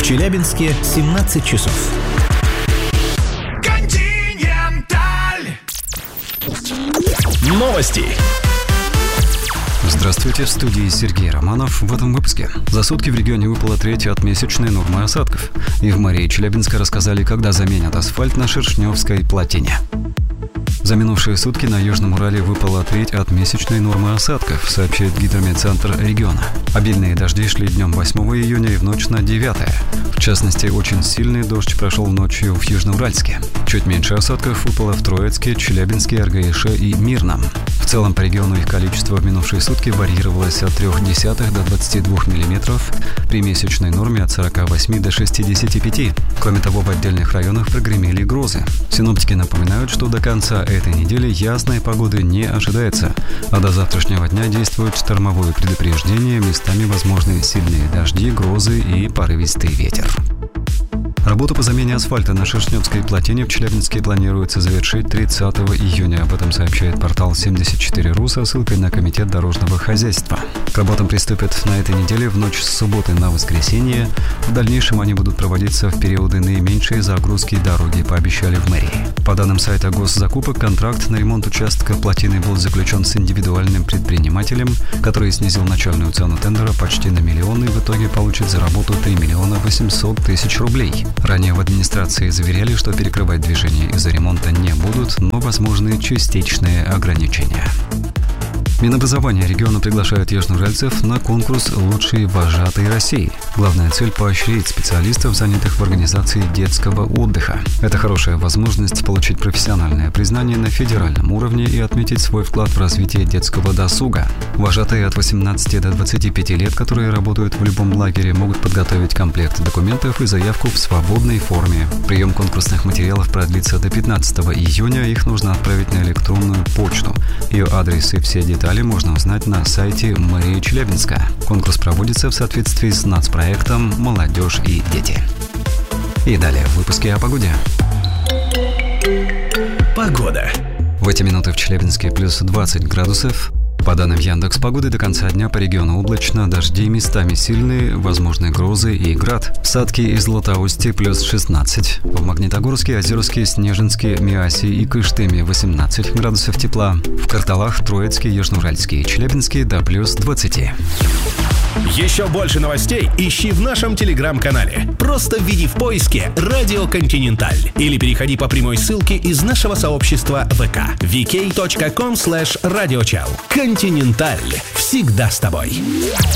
Челябинске 17 часов. Новости. Здравствуйте, в студии Сергей Романов. В этом выпуске. За сутки в регионе выпала треть от месячной нормы осадков. И в мэрии Челябинска рассказали, когда заменят асфальт на Шершневской плотине. За минувшие сутки на Южном Урале выпала треть от месячной нормы осадков, сообщает Гидрометцентр региона. Обильные дожди шли днем 8 июня и в ночь на 9. В частности, очень сильный дождь прошел ночью в Южноуральске. Чуть меньше осадков выпало в Троицке, Челябинске, Аргаяше и Мирном. В целом по региону их количество в минувшие сутки варьировалось от 0,3 до 22 мм, при месячной норме от 48 до 65. Кроме того, в отдельных районах прогремели грозы. Синоптики напоминают, что до конца этой недели ясной погоды не ожидается, а до завтрашнего дня действует штормовое предупреждение, местами возможны сильные дожди, грозы и порывистый ветер. Работу по замене асфальта на Шершневской плотине в Челябинске планируется завершить 30 июня. Об этом сообщает портал 74.ру со ссылкой на Комитет дорожного хозяйства. К работам приступят на этой неделе в ночь с субботы на воскресенье. В дальнейшем они будут проводиться в периоды наименьшей загрузки дороги, пообещали в мэрии. По данным сайта госзакупок, контракт на ремонт участка плотины был заключен с индивидуальным предпринимателем, который снизил начальную цену тендера почти на миллион и в итоге получит за работу 3 миллиона 800 тысяч рублей. Ранее в администрации заверяли, что перекрывать движение из-за ремонта не будут, но возможны частичные ограничения. Минобразование региона приглашает южноуральцев на конкурс «Лучшие вожатые России». Главная цель – поощрить специалистов, занятых в организации детского отдыха. Это хорошая возможность получить профессиональное признание на федеральном уровне и отметить свой вклад в развитие детского досуга. Вожатые от 18 до 25 лет, которые работают в любом лагере, могут подготовить комплект документов и заявку в свободной форме. Прием конкурсных материалов продлится до 15 июня, их нужно отправить на электронную почту. Ее адрес и все детали можно узнать на сайте мэрии Челябинска. Конкурс проводится в соответствии с нацпроектом «Молодежь и дети». И далее в выпуске о погоде. Погода. В эти минуты в Челябинске плюс 20 градусов. По данным Яндекс.Погоды, до конца дня по региону облачно, дожди местами сильные, возможны грозы и град. В Садке и Златоусте плюс 16. В Магнитогорске, Озерске, Снежинске, Миасе и Кыштыме 18 градусов тепла. В Карталах, Троицке, Южноуральске и Челябинске до плюс 20. Еще больше новостей ищи в нашем телеграм-канале. Просто введи в поиске «Радио Континенталь» или переходи по прямой ссылке из нашего сообщества ВК vk.com/radiochal. Континенталь. Всегда с тобой.